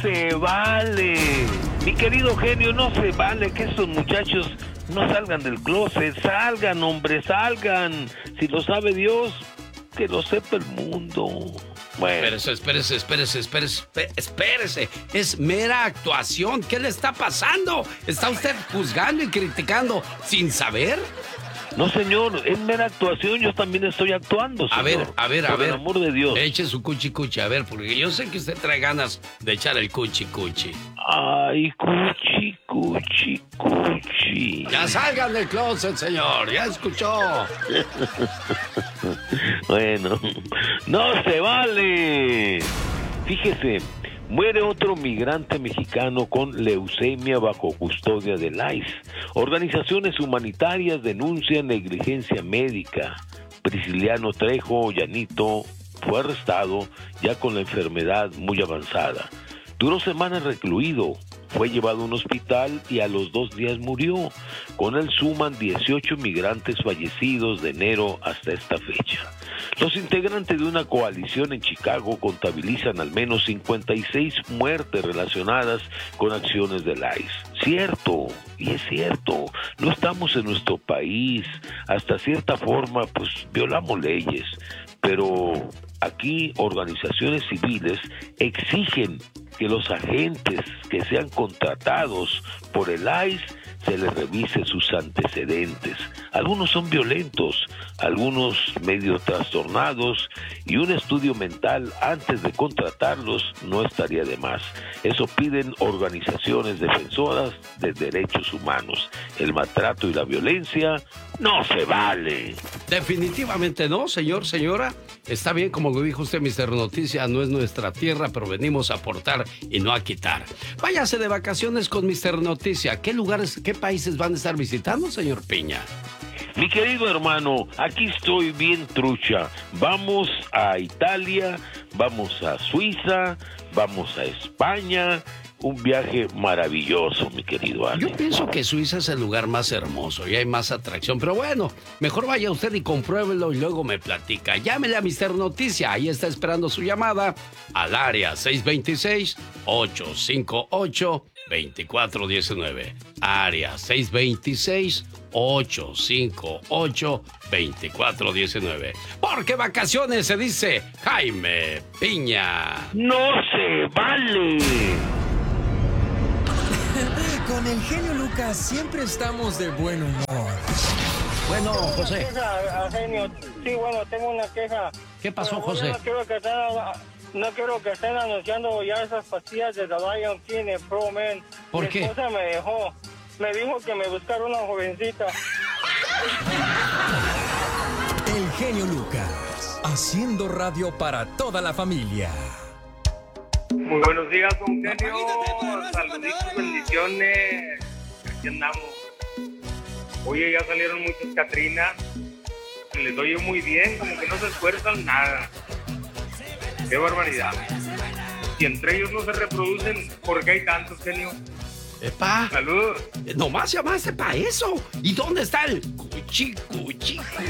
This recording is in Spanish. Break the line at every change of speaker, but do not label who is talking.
Se vale. Mi querido genio, no se vale que estos muchachos no salgan del closet. Salgan, hombre, salgan. Si lo sabe Dios, que lo sepa el mundo. Bueno.
Espérese. Es mera actuación. ¿Qué le está pasando? ¿Está usted juzgando y criticando sin saber?
No, señor, es mera actuación, yo también estoy actuando, señor.
A ver.
Por el amor de Dios.
Eche su cuchi, a ver, porque yo sé que usted trae ganas de echar el cuchi.
Ay, cuchi.
Ya salgan del closet, señor, ya escuchó.
Bueno, no se vale. Fíjese, muere otro migrante mexicano con leucemia bajo custodia del ICE. Organizaciones humanitarias denuncian negligencia médica. Prisciliano Trejo Llanito fue arrestado ya con la enfermedad muy avanzada. Duró semanas recluido. Fue llevado a un hospital y a los 2 días murió. Con él suman 18 migrantes fallecidos de enero hasta esta fecha. Los integrantes de una coalición en Chicago contabilizan al menos 56 muertes relacionadas con acciones del ICE. Cierto, y es cierto, no estamos en nuestro país. Hasta cierta forma, pues violamos leyes. Pero aquí organizaciones civiles exigen que los agentes que sean contratados por el ICE se les revise sus antecedentes. Algunos son violentos, algunos medio trastornados, y un estudio mental antes de contratarlos no estaría de más. Eso piden organizaciones defensoras de derechos humanos. El maltrato y la violencia no se vale.
Definitivamente no, señor, señora. Está bien, como lo dijo usted, Mr. Noticia, no es nuestra tierra, pero venimos a aportar y no a quitar. Váyase de vacaciones con Mr. Noticia. ¿Qué lugares, qué países van a estar visitando, señor Piña?
Mi querido hermano, aquí estoy bien trucha. Vamos a Italia, vamos a Suiza, vamos a España. Un viaje maravilloso, mi querido Ale.
Yo pienso que Suiza es el lugar más hermoso y hay más atracción. Pero bueno, mejor vaya usted y compruébelo y luego me platica. Llámele a Mr. Noticia. Ahí está esperando su llamada al área 626-858-2419. Área 626-858-2419. Porque vacaciones se dice Jaime Piña.
¡No se vale!
Con el genio Lucas siempre estamos de buen humor.
Bueno, José.
Genio. Sí, bueno, tengo una queja.
¿Qué pasó, José?
No quiero que estén anunciando ya esas pastillas de The Lion King en Pro Man.
¿Por qué?
Mi esposa me dijo que me buscara una jovencita.
El genio Lucas, haciendo radio para toda la familia.
Muy buenos días, don Genio. Saluditos, bendiciones. Aquí andamos. Oye, ya salieron muchas Catrinas. Les oye muy bien, como que no se esfuerzan nada. Qué barbaridad. Si entre ellos no se reproducen, ¿por qué hay tantos, Genio?
¡Epa!
¡Salud!
Nomás llamaste para eso. ¿Y dónde está el cuchi?